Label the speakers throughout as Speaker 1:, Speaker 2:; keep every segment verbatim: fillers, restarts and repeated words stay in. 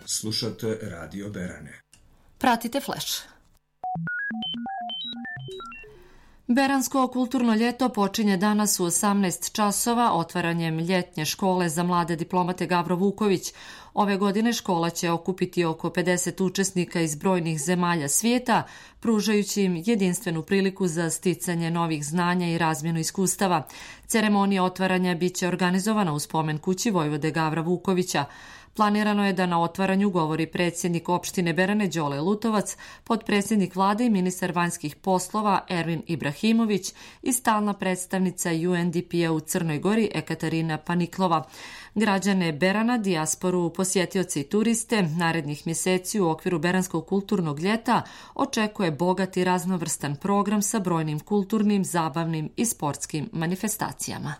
Speaker 1: Slušate Radio Berane.
Speaker 2: Pratite Flash. Beransko kulturno ljeto počinje danas u osamnaest časova otvaranjem ljetnje škole za mlade diplomate Gavro Vuković. Ove godine škola će okupiti oko pedeset učesnika iz brojnih zemalja svijeta, pružajući im jedinstvenu priliku za sticanje novih znanja i razmjenu iskustava. Ceremonija otvaranja biće organizovana u spomen kući Vojvode Gavra Vukovića. Planirano je da na otvaranju govori predsjednik opštine Berane Đole Lutovac, potpredsjednik vlade i ministar vanjskih poslova Ervin Ibrahimović i stalna predstavnica U N D P-a u Crnoj Gori Ekaterina Paniklova. Građane Berana, dijasporu, posjetioce i turiste narednih mjeseci u okviru Beranskog kulturnog ljeta očekuje bogat i raznovrstan program sa brojnim kulturnim, zabavnim i sportskim manifestacijama.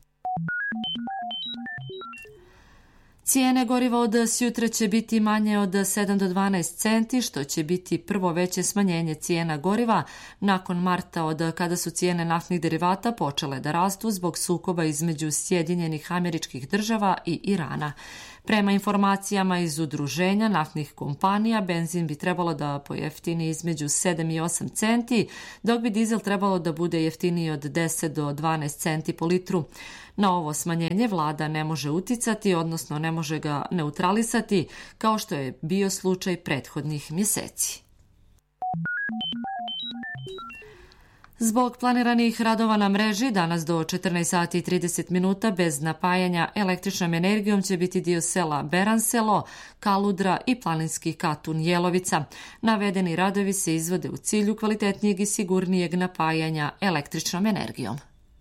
Speaker 2: Cijene goriva od sjutra će biti manje od sedam do dvanaest centi, što će biti prvo veće smanjenje cijena goriva nakon marta, od kada su cijene naftnih derivata počele da rastu zbog sukoba između Sjedinjenih Američkih Država i Irana. Prema informacijama iz udruženja naftnih kompanija, benzin bi trebalo da pojeftini između sedam i osam centi, dok bi dizel trebalo da bude jeftiniji od deset do dvanaest centi po litru. Na ovo smanjenje vlada ne može uticati, odnosno ne može ga neutralisati, kao što je bio slučaj prethodnih mjeseci. Zbog planiranih radova na mreži, danas do četrnaest sati i trideset minuta bez napajanja električnom energijom će biti dio sela Beranselo, Kaludra i planinski Katun Jelovica. Navedeni radovi se izvode u cilju kvalitetnijeg i sigurnijeg napajanja električnom energijom.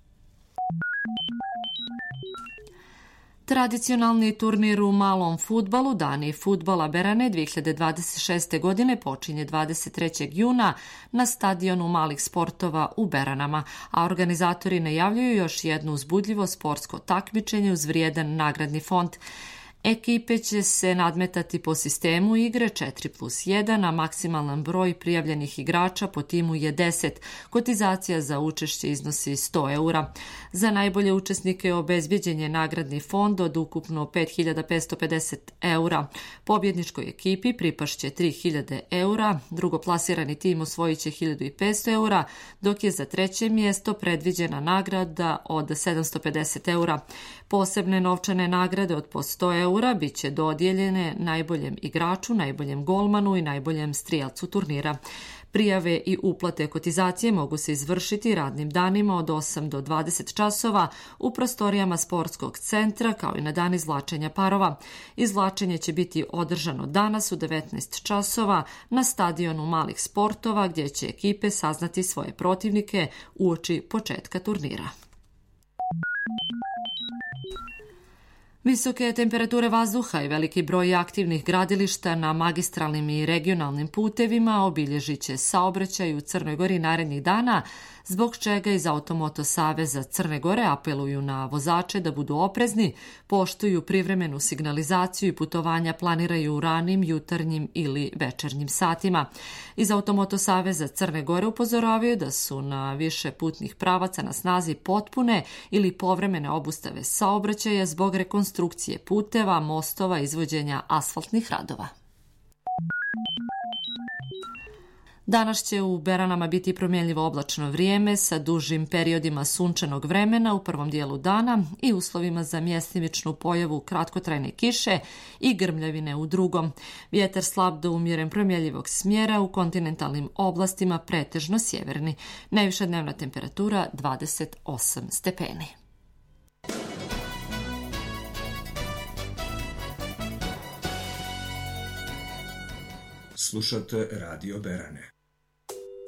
Speaker 2: Tradicionalni turnir u malom fudbalu, Dani fudbala Berane dve hiljade dvadeset šeste. godine počinje dvadeset trećeg juna na stadionu malih sportova u Beranama, a organizatori najavljuju još jedno uzbudljivo sportsko takmičenje uz vrijedan nagradni fond. Ekipe će se nadmetati po sistemu igre četiri plus jedan, a maksimalan broj prijavljenih igrača po timu je deset. Kotizacija za učešće iznosi sto eura. Za najbolje učesnike obezbjeđen je nagradni fond od ukupno pet hiljada petsto pedeset eura. Pobjedničkoj ekipi pripašće tri hiljade eura, drugoplasirani tim osvojit će hiljadu petsto eura, dok je za treće mjesto predviđena nagrada od sedamsto pedeset eura. Posebne novčane nagrade od po sto eura bit će dodijeljene najboljem igraču, najboljem golmanu i najboljem strijelcu turnira. Prijave i uplate kotizacije mogu se izvršiti radnim danima od osam do dvadeset časova u prostorijama sportskog centra, kao i na dan izvlačenja parova. Izvlačenje će biti održano danas u devetnaest časova na stadionu malih sportova, gdje će ekipe saznati svoje protivnike uoči početka turnira. Visoke temperature vazduha i veliki broj aktivnih gradilišta na magistralnim i regionalnim putevima obilježit će saobraćaj u Crnoj Gori narednih dana, zbog čega iz Automoto Saveza Crne Gore apeluju na vozače da budu oprezni, poštuju privremenu signalizaciju i putovanja planiraju u ranim, jutarnjim ili večernjim satima. Iz Automoto Saveza Crne Gore upozoravaju da su na više putnih pravaca na snazi potpune ili povremene obustave saobraćaja zbog rekonstrukcije puteva, mostova, izvođenja asfaltnih radova. Danas će u Beranama biti promjenljivo oblačno vrijeme sa dužim periodima sunčanog vremena u prvom dijelu dana i uslovima za mjestimičnu pojavu kratkotrajne kiše i grmljavine u drugom. Vjetar slab do umjeren promjenljivog smjera, u kontinentalnim oblastima pretežno sjeverni. Najviša dnevna temperatura dvadeset osam stepeni.
Speaker 1: Slušate Radio Berane.